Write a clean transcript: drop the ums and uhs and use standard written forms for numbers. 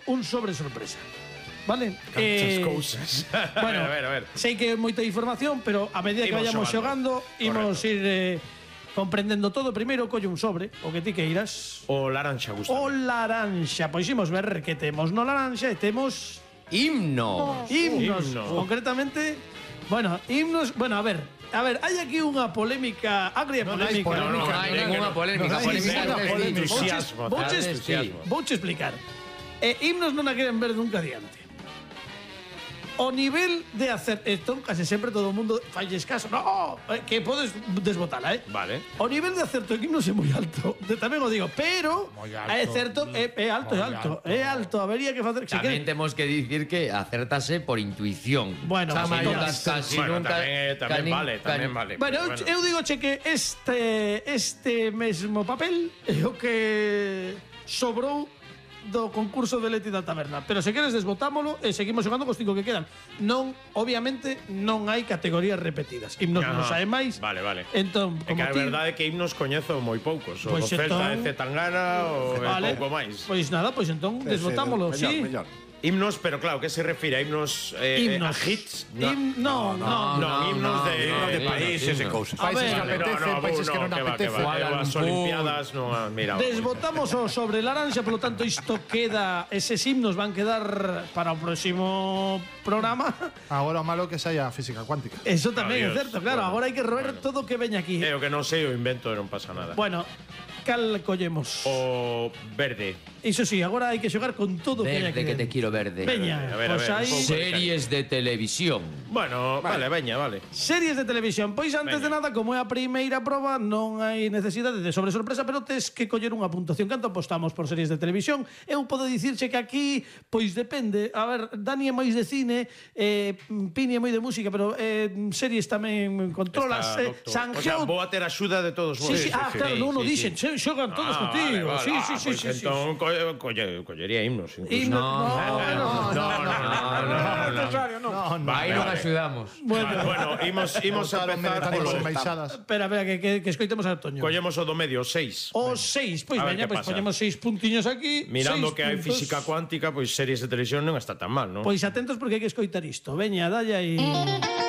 un sobre sorpresa. Vale? Canchas cousas. Bueno, a ver. sei que é moita información, pero a medida que Imos vayamos xogando, imos Correcto. ir comprendendo todo. Primeiro, colle un sobre, o que ti queiras. O laranxa gusta. O laranxa. Pois imos ver que temos no laranxa e temos Himno. himnos. Himno. Concretamente, bueno, himnos. Bueno, a ver, hai aquí unha polémica, agria polémica. Non hai ninguna polémica. Entusiasmo. Vouche explicar. Himnos non a queren ver nunca adiante. O nivel de hacer esto, casi sempre todo o mundo falles caso. No, que podes desbotala, Vale. O nivel de acerto en himnos é moi alto. Tamén o digo, pero é certo, é alto. Habería que facer Tamén temos que dicir que acértase por intuición. Bueno, casi nunca. Tamén vale. Bueno, eu digo que este mesmo papel é o que sobrou do concurso de Leti da Taberna. Pero se queres desbotámolo e seguimos xogando cos 5 que quedan. Non, obviamente, non hai categorías repetidas. Himnos non sae máis. Vale. Entón, É que a verdade é que himnos coñezo moi poucos. O Pois do Celta entón- e Zetangana ou pouco máis. Pois nada, pois entón desbotámolo, sí. Mellor. Himnos, pero claro, que se refire a himnos a hits? No, himnos de países e cousas. A ver, países que non apetece. As Olimpiadas non mira. desbotamos o sobre laranxa, polo tanto isto queda, eses himnos van quedar para o próximo programa. Agora o malo que saia a física cuántica. Eso tamén é Adiós. certo, claro, agora hai que roer todo o que veña aquí. É o que non sei, o invento e non pasa nada. Bueno, cal collemos? O verde. Iso sí, agora hai que xogar con todo o que veña Verde, aquí. que te quiero verde. Veña, A ver, pois aí un pouco. Series de televisión. Bueno, vale. series de televisión. Pois antes de nada, como é a primeira proba, non hai necesidade de sobre sorpresa, pero tes que coller unha puntuación. Canto apostamos por series de televisión? Eu podo dicirche que aquí, pois depende. A ver, Dani é máis de cine, Pini é moi de música, pero series tamén controlas. O sea, vou a ter axuda de todos vos. Sí, claro, non o dixen, xogan todos contigo. Sí. Entón, collería himnos. incluso. Aí non axudamos. Bueno, imos a empezar As polo... embaixadas. espera, que escoitemos a Toño. Collemos o do medio, 6. O 6, pois A ver veña, que pois pasa. poñemos 6 puntiños aquí. Mirando 6 que hai puntos. física cuántica, pois series de televisión non está tan mal, non? Pois atentos porque hai que escoitar isto. Veña, dalle aí.